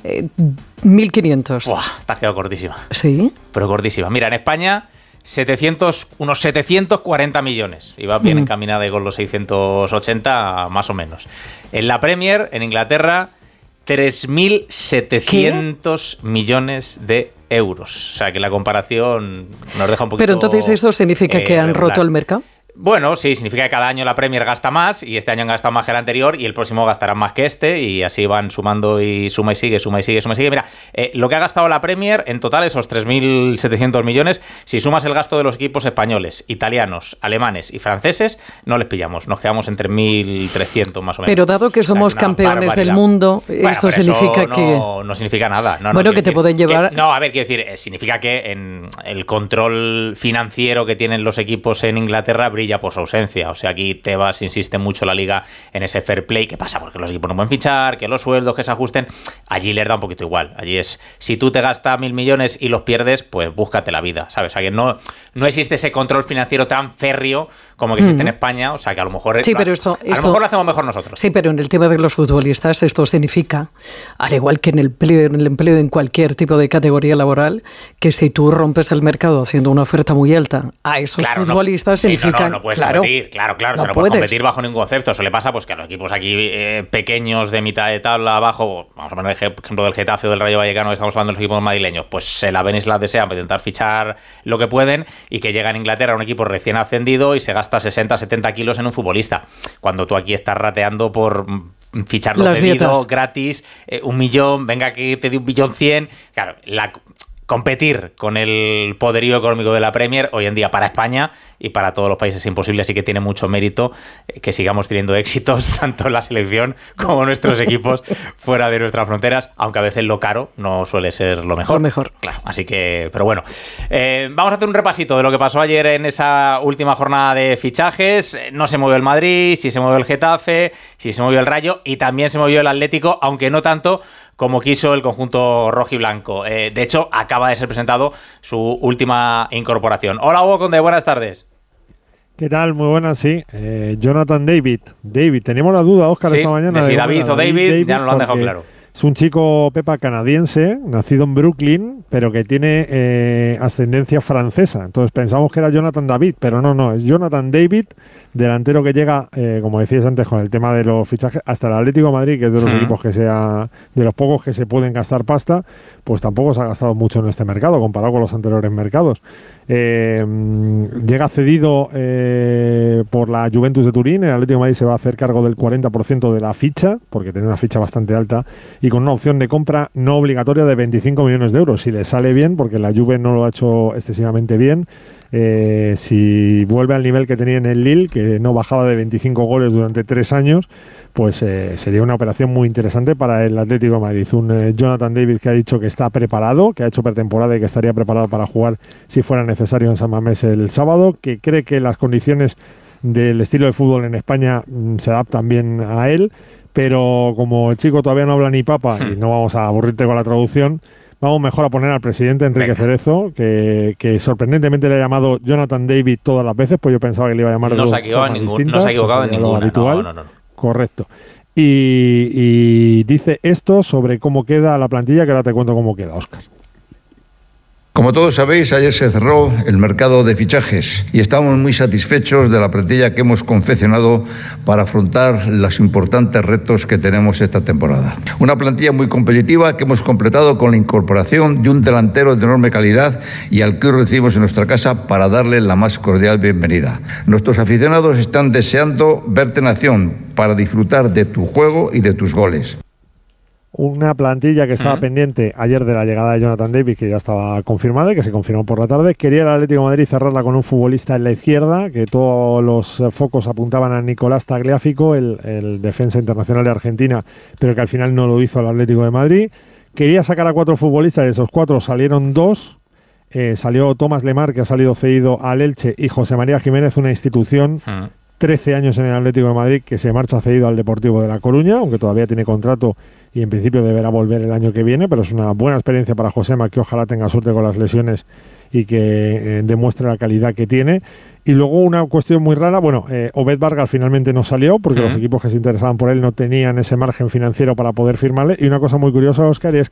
1.500. Buah, te has quedado cortísima. ¿Sí? Pero cortísima. Mira, en España, unos 740 millones. Iba bien encaminada y con los 680 más o menos. En la Premier, en Inglaterra, 3.700 millones de euros. O sea, que la comparación nos deja un poquito... Pero entonces eso significa que han roto el mercado. Bueno, sí, significa que cada año la Premier gasta más y este año han gastado más que el anterior y el próximo gastarán más que este y así van sumando y suma y sigue. Mira, lo que ha gastado la Premier en total, esos 3.700 millones, si sumas el gasto de los equipos españoles, italianos, alemanes y franceses, no les pillamos, nos quedamos en 3.300 más o menos. Pero dado que somos campeones del mundo, esto significa que... No significa nada. Bueno, que te pueden llevar... quiero decir, significa que en el control financiero que tienen los equipos en Inglaterra brilla por su ausencia. O sea, aquí Tebas insiste mucho la liga en ese fair play. ¿Qué pasa? Porque los equipos no pueden fichar, que los sueldos que se ajusten. Allí les da un poquito igual. Allí es, si tú te gastas 1.000 millones y los pierdes, pues búscate la vida, ¿sabes? O sea, que no existe ese control financiero tan férreo como que existe en España. O sea, que a lo mejor sí, pero a lo mejor lo hacemos mejor nosotros. Sí, pero en el tema de los futbolistas esto significa, al igual que en el empleo en cualquier tipo de categoría laboral, que si tú rompes el mercado haciendo una oferta muy alta a esos futbolistas, significa... No puedes competir, claro, no puedes competir bajo ningún concepto. Eso le pasa pues que a los equipos aquí pequeños de mitad de tabla abajo, vamos a poner el ejemplo del Getafe o del Rayo Vallecano, que estamos hablando de los equipos madrileños, pues se la ven y se la desean para intentar fichar lo que pueden y que llega en Inglaterra un equipo recién ascendido y se gasta 60-70 kilos en un futbolista, cuando tú aquí estás rateando por ficharlo cedido, gratis, 1 millón, venga que te dé 1.100.000.000. Claro, competir con el poderío económico de la Premier hoy en día para España y para todos los países es imposible, así que tiene mucho mérito que sigamos teniendo éxitos tanto en la selección como en nuestros equipos fuera de nuestras fronteras, aunque a veces lo caro no suele ser lo mejor. Claro, así que, pero bueno, vamos a hacer un repasito de lo que pasó ayer en esa última jornada de fichajes. No se movió el Madrid, sí se movió el Getafe, sí se movió el Rayo y también se movió el Atlético, aunque no tanto como quiso el conjunto rojiblanco. De hecho, acaba de ser presentado su última incorporación. Hola, Hugo Conde, buenas tardes. ¿Qué tal? Muy buenas, sí. Jonathan David. Teníamos la duda, Óscar, sí, esta mañana. Si David o David, ya nos lo han dejado claro. Es un chico, Pepa, canadiense, nacido en Brooklyn, pero que tiene ascendencia francesa. Entonces pensamos que era Jonathan David, pero no, es Jonathan David, delantero que llega, como decías antes, con el tema de los fichajes, hasta el Atlético de Madrid, que es de los equipos que de los pocos que se pueden gastar pasta, pues tampoco se ha gastado mucho en este mercado, comparado con los anteriores mercados. Llega cedido por la Juventus de Turín. El Atlético de Madrid se va a hacer cargo del 40% de la ficha, porque tiene una ficha bastante alta, y con una opción de compra no obligatoria de 25 millones de euros. Si le sale bien, porque la Juve no lo ha hecho excesivamente bien, si vuelve al nivel que tenía en el Lille, que no bajaba de 25 goles durante 3 años, pues sería una operación muy interesante para el Atlético de Madrid. Un Jonathan David que ha dicho que está preparado, que ha hecho pretemporada y que estaría preparado para jugar si fuera necesario en San Mamés el sábado, que cree que las condiciones del estilo de fútbol en España se adaptan bien a él, pero como el chico todavía no habla ni papa y no vamos a aburrirte con la traducción, vamos mejor a poner al presidente Enrique Cerezo, que sorprendentemente le ha llamado Jonathan David todas las veces, pues yo pensaba que le iba a llamar no se ha equivocado en ninguna. Habitual. No. Correcto. Y dice esto sobre cómo queda la plantilla, que ahora te cuento cómo queda, Óscar. Como todos sabéis, ayer se cerró el mercado de fichajes y estamos muy satisfechos de la plantilla que hemos confeccionado para afrontar los importantes retos que tenemos esta temporada. Una plantilla muy competitiva que hemos completado con la incorporación de un delantero de enorme calidad y al que hoy recibimos en nuestra casa para darle la más cordial bienvenida. Nuestros aficionados están deseando verte en acción para disfrutar de tu juego y de tus goles. Una plantilla que estaba pendiente ayer de la llegada de Jonathan David, que ya estaba confirmada y que se confirmó por la tarde. Quería el Atlético de Madrid cerrarla con un futbolista en la izquierda, que todos los focos apuntaban a Nicolás Tagliafico, el defensa internacional de Argentina, pero que al final no lo hizo el Atlético de Madrid. Quería sacar a 4 futbolistas, de esos 4 salieron 2. Salió Tomás Lemar, que ha salido cedido al Elche, y José María Jiménez, una institución, 13 años en el Atlético de Madrid, que se marcha cedido al Deportivo de La Coruña, aunque todavía tiene contrato y en principio deberá volver el año que viene, pero es una buena experiencia para Josema, que ojalá tenga suerte con las lesiones y que demuestre la calidad que tiene. Y luego una cuestión muy rara, Obed Vargas finalmente no salió porque los equipos que se interesaban por él no tenían ese margen financiero para poder firmarle. Y una cosa muy curiosa, Óscar, es